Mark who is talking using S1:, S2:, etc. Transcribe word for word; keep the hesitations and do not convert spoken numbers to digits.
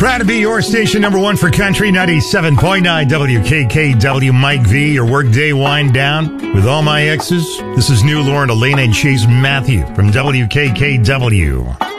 S1: Proud to be your station number one for country, ninety-seven point nine W K K W. Mike V, your workday wind down with all my exes. This is new Lauren, Elena, and Chase Matthew from W K K W.